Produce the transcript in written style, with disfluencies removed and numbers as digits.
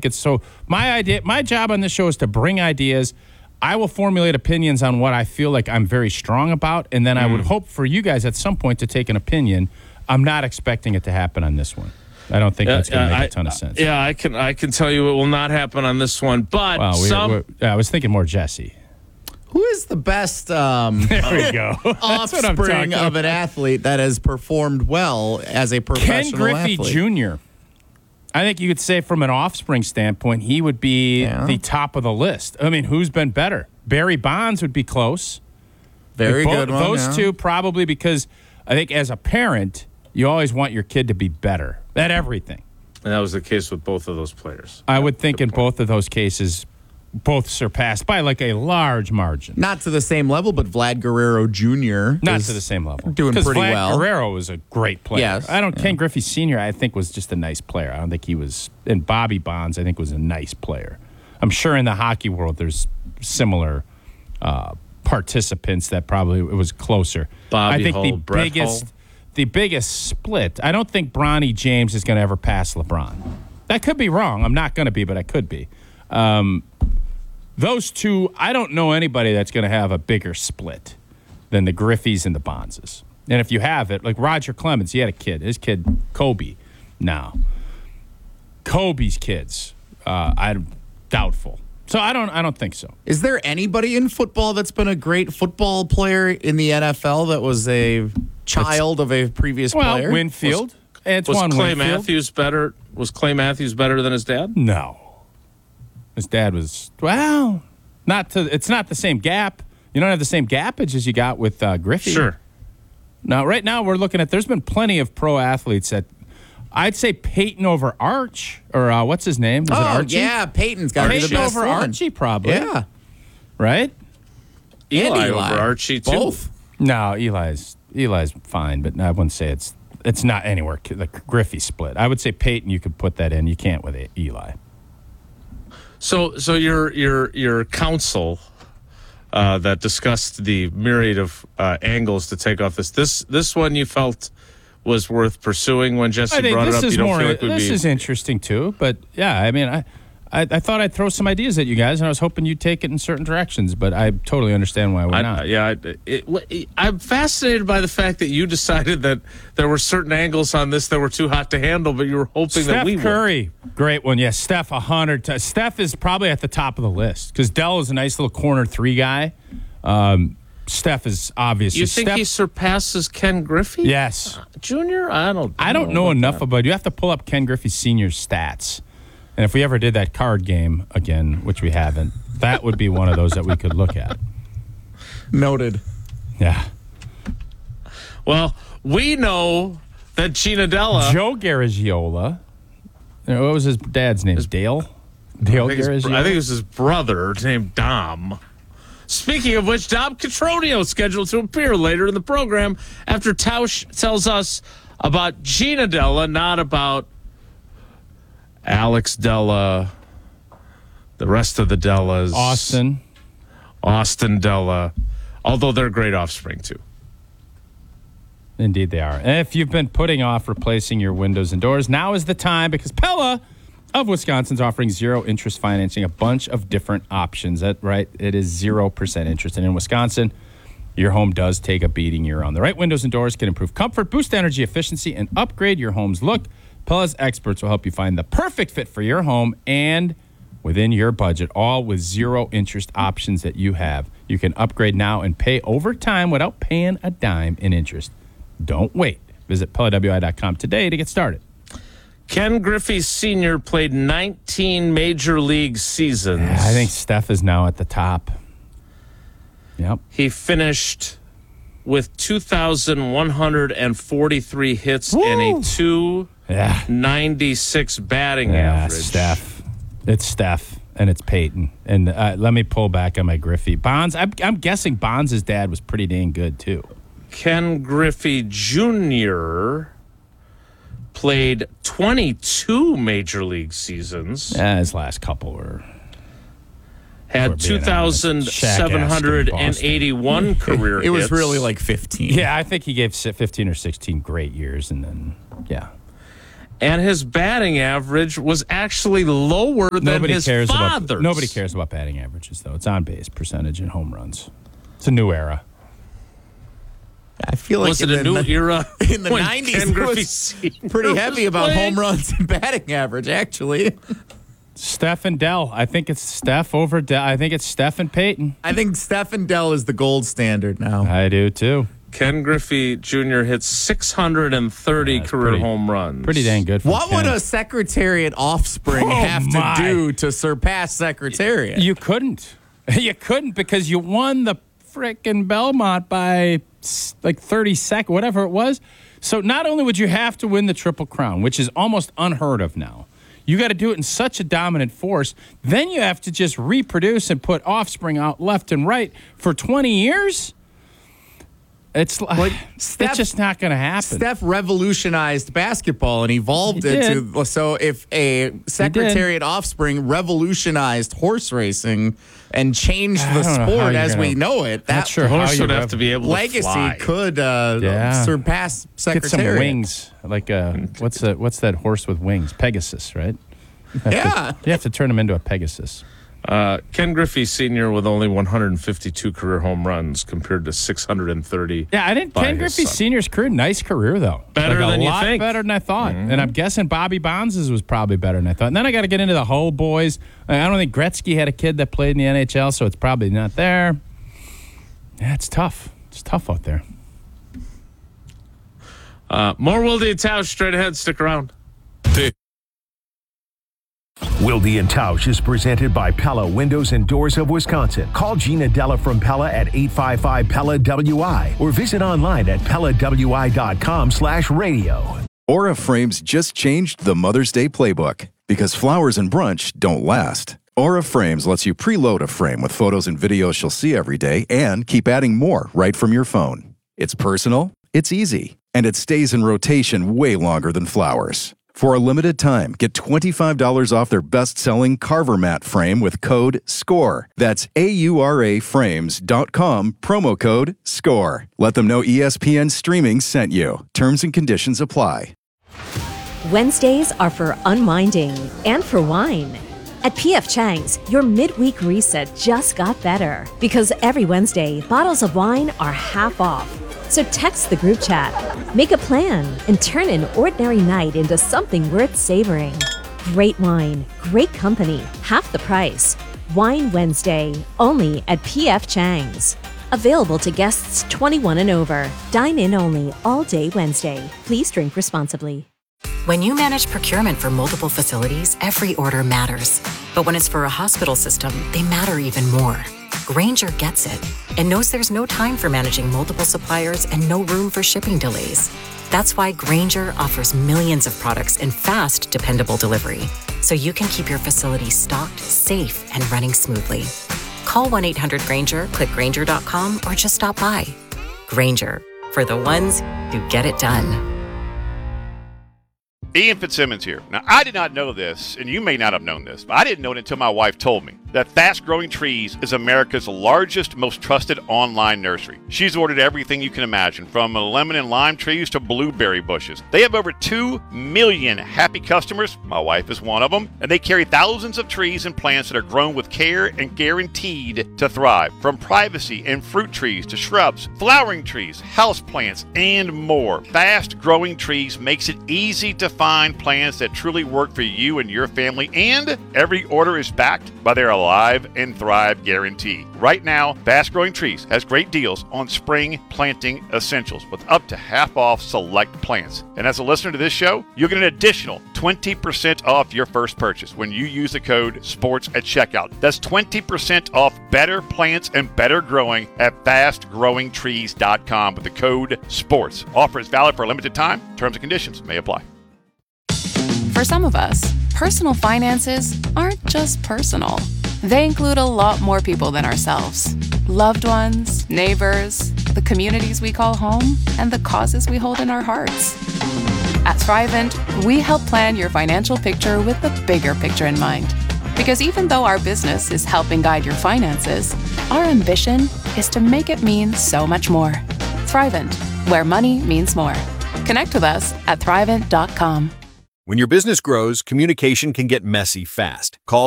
think it's so. My job on this show is to bring ideas. I will formulate opinions on what I feel like I'm very strong about, and then I would hope for you guys at some point to take an opinion. I'm not expecting it to happen on this one. I don't think that's going to make a ton of sense. Yeah, I can tell you it will not happen on this one. But I was thinking more Jesse. Who is the best there we go. offspring of an athlete that has performed well as a professional Ken Griffey athlete? Jr. I think you could say from an offspring standpoint, he would be the top of the list. I mean, who's been better? Barry Bonds would be close. Very good one. Those two probably, because I think as a parent, you always want your kid to be better at everything. And that was the case with both of those players. I would think in both of those cases, both surpassed by like a large margin. Not to the same level, but Vlad Guerrero Jr. Not to the same level. Doing pretty Vlad well. Guerrero was a great player. Yes. Ken Griffey Sr., I think, was just a nice player. I don't think he was. And Bobby Bonds, I think, was a nice player. I'm sure in the hockey world there's similar participants that probably it was closer. Bobby I think Hull, Brett Hull. The biggest split, I don't think Bronny James is going to ever pass LeBron. That could be wrong. I'm not going to be, but I could be. Those two, I don't know anybody that's going to have a bigger split than the Griffeys and the Bondses. And if you have it, like Roger Clemens, he had a kid. His kid, Kobe, now. Kobe's kids, I'm doubtful. So I don't think so. Is there anybody in football that's been a great football player in the NFL that was a child of a previous player? Well, Winfield. Was Clay Matthews better? Was Clay Matthews better than his dad? No. His dad was, it's not the same gap. You don't have the same gappage as you got with Griffey. Sure. Now, right now, we're looking at, there's been plenty of pro athletes that, I'd say Peyton over Arch, or what's his name? Is it Archie? Yeah, Peyton's got to be the best over one. Archie, probably. Yeah. Right? Eli over Archie, too. Both. No, Eli's fine, but I wouldn't say it's not anywhere the Griffey split. I would say Peyton, you could put that in. You can't with Eli. So your counsel that discussed the myriad of angles to take off this one you felt was worth pursuing when Jesse brought it up. You don't feel like this is interesting too, but yeah, I mean, I thought I'd throw some ideas at you guys, and I was hoping you'd take it in certain directions, but I totally understand why we're not. Yeah, I'm fascinated by the fact that you decided that there were certain angles on this that were too hot to handle, but you were hoping that we would. Steph Curry, great one. Yeah, Steph 100 times. Steph is probably at the top of the list because Dell is a nice little corner three guy. Steph is obviously. You think he surpasses Ken Griffey? Yes. Junior? I don't know enough about it. You have to pull up Ken Griffey Sr.'s stats. And if we ever did that card game again, which we haven't, that would be one of those that we could look at. Noted. Yeah. Well, we know that Gina Della. Joe Garagiola. What was his dad's name? Dale Garagiola? I think it was his brother named Dom. Speaking of which, Dom Catronio is scheduled to appear later in the program after Tausch tells us about Gina Della, not about Alex Della, the rest of the Dellas. Austin Della, although they're great offspring too. Indeed they are. And if you've been putting off replacing your windows and doors, now is the time because Pella of Wisconsin's offering 0 interest financing, a bunch of different options. That's right. It is 0% interest. And in Wisconsin, your home does take a beating year round. The right windows and doors can improve comfort, boost energy efficiency, and upgrade your home's look. Pella's experts will help you find the perfect fit for your home and within your budget, all with 0 interest options that you have. You can upgrade now and pay over time without paying a dime in interest. Don't wait. Visit PellaWI.com today to get started. Ken Griffey Sr. played 19 major league seasons. Yeah, I think Steph is now at the top. Yep. He finished with 2,143 hits and a 296 batting average. Steph. It's Steph, and it's Peyton. And let me pull back on my Griffey. Bonds, I'm guessing Bonds' dad was pretty dang good, too. Ken Griffey Jr. played 22 major league seasons. His last couple were... Had 2,781 career hits. It was really like 15. Yeah, I think he gave 15 or 16 great years, and then, yeah. and his batting average was actually lower than his father's. Nobody cares about batting averages, though. It's on base percentage and home runs. It's a new era. I feel like was it a new era in the when 90s? Ken Griffey It was Sr. pretty heavy about playing? home runs and batting average, actually. Steph and Dell. I think it's Steph over Dell. I think it's Steph and Peyton. I think Stephen Dell is the gold standard now. I do, too. Ken Griffey Jr. hit 630 That's career home runs. Pretty dang good for What Ken. would a Secretariat offspring have my. to do to surpass Secretariat? You couldn't. You couldn't because you won the frickin' Belmont by like 30 seconds, whatever it was. So not only would you have to win the Triple Crown, which is almost unheard of now, you got to do it in such a dominant force. Then you have to just reproduce and put offspring out left and right for 20 years. It's like it's just not going to happen. Steph revolutionized basketball and evolved it to. So if a Secretariat offspring revolutionized horse racing and changed the sport as we know it, that sure how Horse you would have to be able to legacy fly. could surpass Get Secretariat. some wings, like what's that horse with wings? Pegasus, right? Yeah. You have to turn him into a Pegasus. Ken Griffey Sr. with only 152 career home runs compared to 630. Yeah, I didn't. by Ken his Griffey son. Sr.'s career, nice career though. Better Like, than a you lot think. better than I thought. And I'm guessing Bobby Bonds' was probably better than I thought. And then I got to get into the Hull boys. I don't think Gretzky had a kid that played in the NHL, so it's probably not there. Yeah, it's tough. It's tough out there. More Wilde and Tausch straight ahead. Stick around. Wilde and Tausch is presented by Pella Windows and Doors of Wisconsin. Call Gina Della from Pella at 855-PELLA-WI or visit online at PellaWI.com/radio. Aura Frames just changed the Mother's Day playbook because flowers and brunch don't last. Aura Frames lets you preload a frame with photos and videos she'll see every day and keep adding more right from your phone. It's personal, it's easy, and it stays in rotation way longer than flowers. For a limited time, get $25 off their best-selling Carver Mat frame with code SCORE. That's AURAFrames.com, promo code SCORE. Let them know ESPN Streaming sent you. Terms and conditions apply. Wednesdays are for unwinding and for wine. At P.F. Chang's, your midweek reset just got better because every Wednesday, bottles of wine are half off. So text the group chat, make a plan, and turn an ordinary night into something worth savoring. Great wine, great company, half the price. Wine Wednesday, only at P.F. Chang's. Available to guests 21 and over. Dine in only all day Wednesday. Please drink responsibly. When you manage procurement for multiple facilities, every order matters. But when it's for a hospital system, they matter even more. Grainger gets it and knows there's no time for managing multiple suppliers and no room for shipping delays. That's why Grainger offers millions of products in fast, dependable delivery, so you can keep your facility stocked, safe, and running smoothly. Call 1-800-GRAINGER, click Grainger.com, or just stop by. Grainger, for the ones who get it done. Ian Fitzsimmons here. Now, I did not know this, and you may not have known this, but I didn't know it until my wife told me that Fast Growing Trees is America's largest, most trusted online nursery. She's ordered everything you can imagine, from lemon and lime trees to blueberry bushes. They have over 2 million happy customers. My wife is one of them. And they carry thousands of trees and plants that are grown with care and guaranteed to thrive. From privacy and fruit trees to shrubs, flowering trees, houseplants, and more. Fast Growing Trees makes it easy to find plants that truly work for you and your family, and every order is backed by their Alive and Thrive guarantee. Right now, Fast Growing Trees has great deals on spring planting essentials with up to half off select plants. And as a listener to this show, you'll get an additional 20% off your first purchase when you use the code SPORTS at checkout. That's 20% off better plants and better growing at fastgrowingtrees.com with the code SPORTS. Offer is valid for a limited time. Terms and conditions may apply. For some of us, personal finances aren't just personal. They include a lot more people than ourselves. Loved ones, neighbors, the communities we call home, and the causes we hold in our hearts. At Thrivent, we help plan your financial picture with the bigger picture in mind. Because even though our business is helping guide your finances, our ambition is to make it mean so much more. Thrivent, where money means more. Connect with us at Thrivent.com. When your business grows, communication can get messy fast. Calls